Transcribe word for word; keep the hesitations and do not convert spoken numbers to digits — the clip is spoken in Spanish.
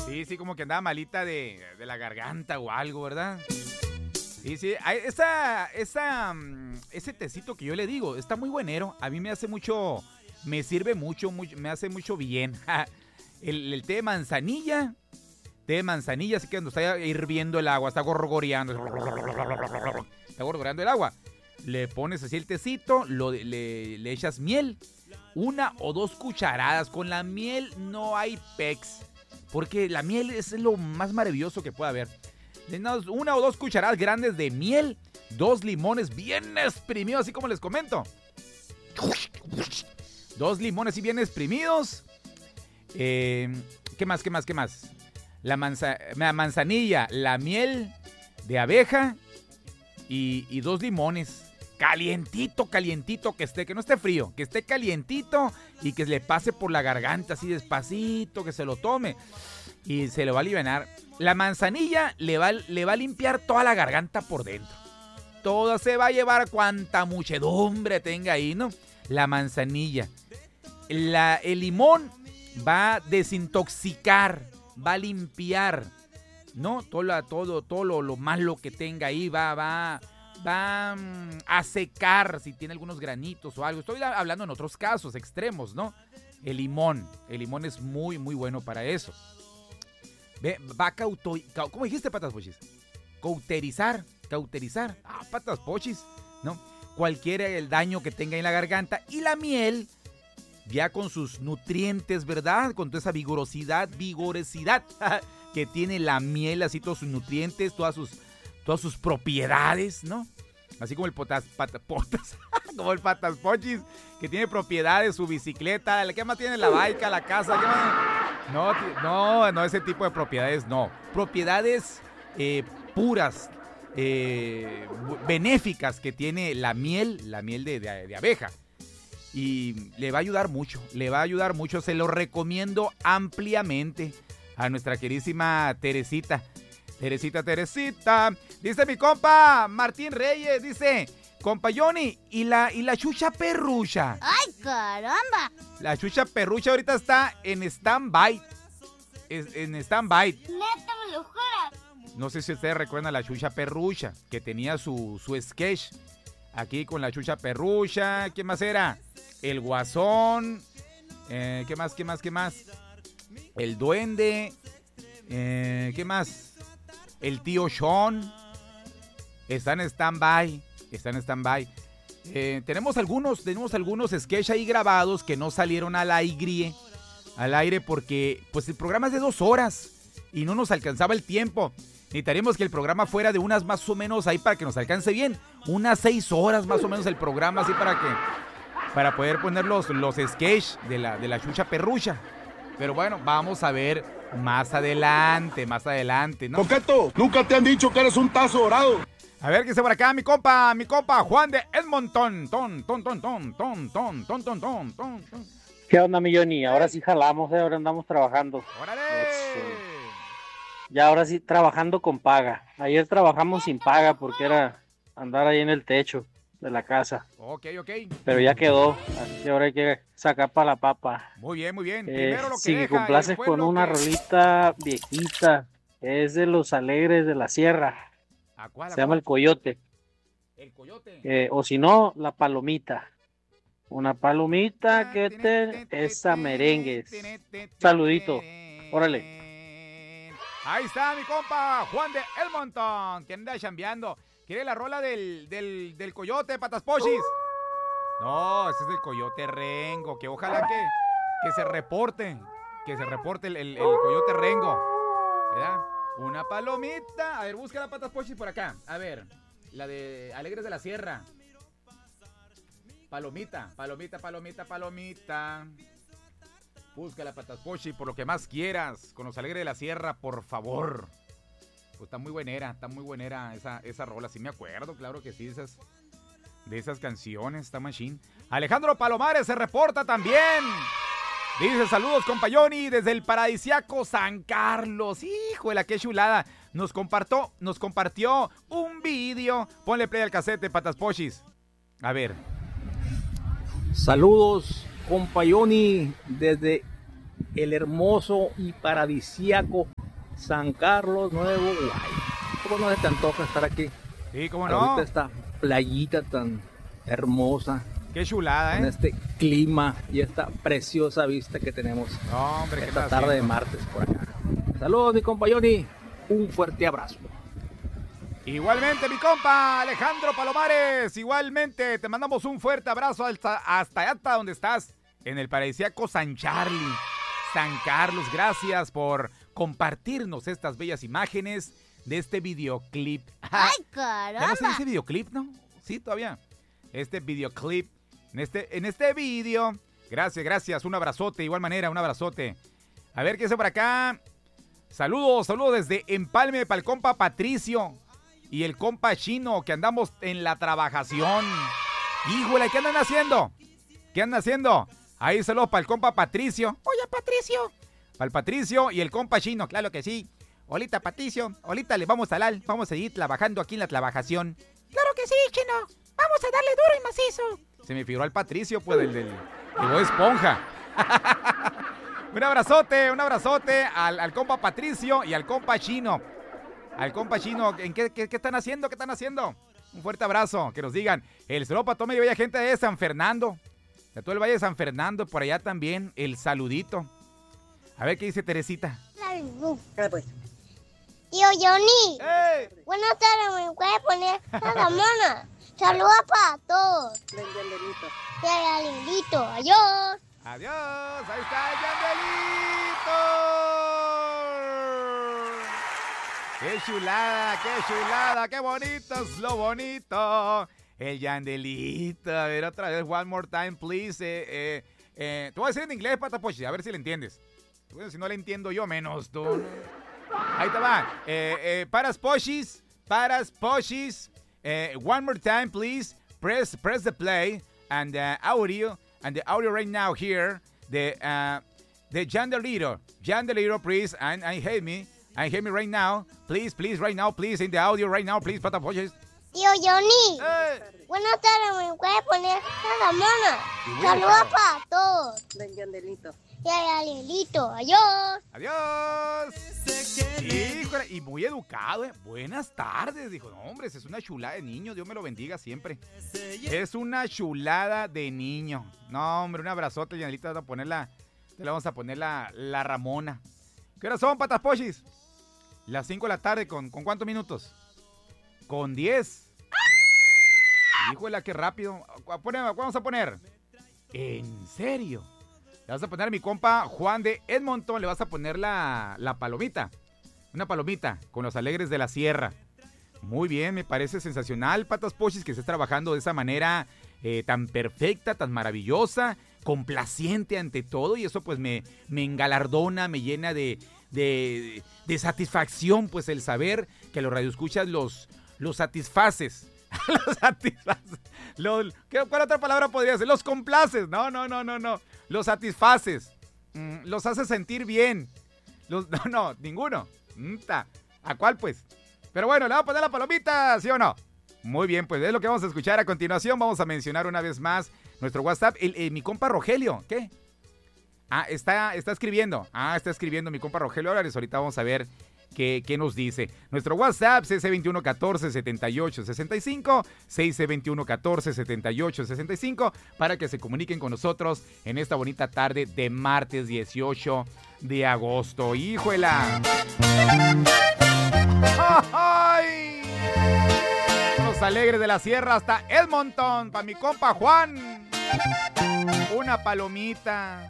Sí, sí, como que andaba malita de, de la garganta o algo, ¿verdad? Sí, sí, esa, esa, ese tecito que yo le digo, está muy buenero. A mí me hace mucho, me sirve mucho, muy, me hace mucho bien. el, el té de manzanilla, té de manzanilla, así que cuando está hirviendo el agua, está gorgoreando, está gorgoreando el agua. Le pones así el tecito, lo, le, le echas miel, una o dos cucharadas. Con la miel no hay pex, porque la miel es lo más maravilloso que puede haber. Una o dos cucharadas grandes de miel, dos limones bien exprimidos, así como les comento. Dos limones y bien exprimidos. Eh, ¿Qué más, qué más, qué más? La, manza, la manzanilla, la miel de abeja y, y dos limones. Calientito, calientito, que esté, que no esté frío, que esté calientito y que le pase por la garganta así despacito, que se lo tome y se lo va a alivianar. La manzanilla le va, le va a limpiar toda la garganta por dentro. Todo se va a llevar cuanta muchedumbre tenga ahí, ¿no? La manzanilla. La, el limón va a desintoxicar, va a limpiar, ¿no? Todo, la, todo, todo lo, lo malo que tenga ahí va, va, va a secar si tiene algunos granitos o algo. Estoy hablando en otros casos extremos, ¿no? El limón. El limón es muy, muy bueno para eso. Ve, va a cauto, ¿cómo dijiste, patas pochis? Cauterizar, cauterizar. Ah, patas pochis, ¿no? Cualquier el daño que tenga en la garganta. Y la miel, ya con sus nutrientes, ¿verdad? Con toda esa vigorosidad, vigorosidad que tiene la miel, así todos sus nutrientes, todas sus, todas sus propiedades, ¿no? Así como el potas, patas, potas, como el patas pochis, que tiene propiedades, su bicicleta, ¿qué más tiene? La baica, la casa, ¿qué más? No, no, no ese tipo de propiedades, no. Propiedades eh, puras, eh, benéficas que tiene la miel, la miel de, de, de abeja. Y le va a ayudar mucho, le va a ayudar mucho. Se lo recomiendo ampliamente a nuestra queridísima Teresita. Teresita, Teresita. Dice mi compa Martín Reyes, dice... Compa Johnny, ¿y la, y la chucha perrucha? ¡Ay, caramba! La chucha perrucha ahorita está en stand-by. En stand-by. ¡Neta, me lo juras! No sé si ustedes recuerdan a la chucha perrucha, que tenía su, su sketch aquí con la chucha perrucha. ¿Qué más era? El guasón. Eh, ¿Qué más, qué más, qué más? El duende. Eh, ¿Qué más? El tío Sean. Está en stand-by. Está en stand-by. Eh, tenemos algunos, tenemos algunos sketches ahí grabados que no salieron al aire, al aire porque pues el programa es de dos horas y no nos alcanzaba el tiempo. Necesitaríamos que el programa fuera de unas más o menos ahí para que nos alcance bien, unas seis horas más o menos el programa así para que para poder poner los, los sketches de la, de la chucha perrucha. Pero bueno, vamos a ver más adelante, más adelante, ¿no? Coqueto, nunca te han dicho que eres un tazo dorado. A ver, ¿qué está por acá? Mi compa, mi compa Juan de Edmonton. Ton, ton, ton, ton, ton, ton, ton, ton, ton, ton. ¿Qué onda, mi Johnny? Ahora sí jalamos, ¿eh? Ahora andamos trabajando. ¡Órale! Este, ya ahora sí trabajando con paga. Ayer trabajamos sin paga porque era andar ahí en el techo de la casa. Ok, ok. Pero ya quedó, así que ahora hay que sacar para la papa. Muy bien, muy bien. Eh, Primero lo que si me deja, complaces con una que... rolita viejita, es de Los Alegres de la Sierra. ¿A cuál, a Se llama cuál? El Coyote. El Coyote. Eh, o si no, La Palomita. Una palomita que te... Esa merengues. Saludito. Órale. Ahí está mi compa Juan de Edmonton, que anda chambeando. ¿Quiere la rola del, del, del Coyote, patas pochis? No, ese es del Coyote Rengo, que ojalá que, que se reporte, que se reporte el, el, el Coyote Rengo, ¿verdad? Una palomita. A ver, busca la patas pochis por acá. A ver, la de Alegres de la Sierra. Palomita, palomita, palomita, palomita. Busca la patas pochis por lo que más quieras. Con Los Alegres de la Sierra, por favor. Pues está muy buenera, está muy buenera esa, esa rola. Sí me acuerdo, claro que sí, esas, de esas canciones, está machín. Alejandro Palomares se reporta también. Dice, saludos, compa Johnny, desde el paradisiaco San Carlos. Híjole, qué chulada. Nos compartió, nos compartió un vídeo. Ponle play al casete, patas pochis. A ver. Saludos, compa Johnny, desde el hermoso y paradisíaco San Carlos Nuevo Guay. ¿Cómo no se te antoja estar aquí? Sí, cómo no. Ahorita esta playita tan hermosa. Qué chulada, ¿eh? En este clima y esta preciosa vista que tenemos no, hombre, ¿qué esta tarde de martes por acá. Saludos, mi compa Johnny. Un fuerte abrazo. Igualmente, mi compa Alejandro Palomares. Igualmente, te mandamos un fuerte abrazo hasta, hasta allá hasta donde estás. En el paradisíaco San Charlie, San Carlos. Gracias por compartirnos estas bellas imágenes de este videoclip. ¡Ay, ¿Ya no caramba! se dice videoclip, no? Sí, todavía. Este videoclip. En este, en este video. Gracias, gracias. Un abrazote. De igual manera, un abrazote. A ver qué hace por acá. Saludos, saludos desde Empalme para el compa Patricio y el compa Chino, que andamos en la trabajación. Híjole, ¿qué andan haciendo? ¿Qué andan haciendo? Ahí saludos para el compa Patricio. Oye, Patricio. Para el Patricio y el compa Chino, claro que sí. Olita, Patricio. Olita, le vamos a dar. Vamos a seguir trabajando aquí en la trabajación. Claro que sí, Chino. Vamos a darle duro y macizo. Se me figuró al Patricio, pues, del, del, del Bob Esponja. Un abrazote, un abrazote al, al compa Patricio y al compa Chino. Al compa Chino, ¿en qué, qué, qué están haciendo? ¿Qué están haciendo? Un fuerte abrazo, que nos digan. El saludo para toda mi bella gente de San Fernando. De todo el Valle de San Fernando, por allá también, el saludito. A ver qué dice Teresita. Tío Johnny, ¡Ey! buenas tardes, ¿me puedes poner a la mona? Saludos para todos. Y a Lindito, adiós. Adiós, ahí está el Yandelito. Qué chulada, qué chulada, qué bonito es lo bonito. El Yandelito, a ver otra vez, one more time, please. Eh, eh, eh, te voy a decir en inglés, Patapochi, a ver si le entiendes. Bueno, si no le entiendo yo, menos tú. Ahí te va. Eh, eh, paras pochis, paras pochis. Eh, one more time, please. Press, press the play and the audio, and the audio right now here. The, uh, the Yandelito, Yandelito, please, and, and hear me, and hear me right now, please, please, right now, please, in the audio right now, please, Patapochis. Tío Johnny, Eh, buenas tardes, ¿me puedes poner a la mona? Y voy a Saludos dejar. para todos. Y a Lindito, adiós. Adiós. Híjole, y muy educado, ¿eh? Buenas tardes. Dijo, no, hombre, es una chulada de niño. Dios me lo bendiga siempre. Es una chulada de niño. No, hombre, un abrazote, Yanelita. Vamos a poner la, te le vamos a poner la, la Ramona. ¿Qué hora son, Patapochis? Las cinco de la tarde, ¿con, con cuántos minutos? Con diez. Híjole, qué rápido. Vamos a poner. ¿En serio? Le vas a poner a mi compa Juan de Edmonton, le vas a poner la, la palomita. Una palomita con los alegres de la sierra. Muy bien, me parece sensacional, Patas Pochis, que estés trabajando de esa manera eh, tan perfecta, tan maravillosa, complaciente ante todo. Y eso pues me, me engalardona, me llena de, de, de satisfacción, pues el saber que los radioescuchas los, los satisfaces. Los satisfaces. Los, ¿qué, ¿Cuál otra palabra podría ser? Los complaces. No, no, no, no, no. Los satisfaces. Mm, los haces sentir bien. Los, no, no, ninguno. Mm, ta. ¿A cuál, pues? Pero bueno, le vamos a poner la palomita, ¿sí o no? Muy bien, pues es lo que vamos a escuchar a continuación. Vamos a mencionar una vez más nuestro WhatsApp. El, el, mi compa Rogelio, ¿qué? Ah, está, está escribiendo. Ah, está escribiendo mi compa Rogelio Álvarez. Ahorita vamos a ver ¿Qué, ¿Qué nos dice? Nuestro WhatsApp, seis veintiuno catorce setenta y ocho sesenta y cinco, seis veintiuno catorce setenta y ocho sesenta y cinco, para que se comuniquen con nosotros en esta bonita tarde de martes dieciocho de agosto. ¡Híjola! ¡Ay! Los alegres de la sierra hasta Edmonton, para mi compa Juan. Una palomita.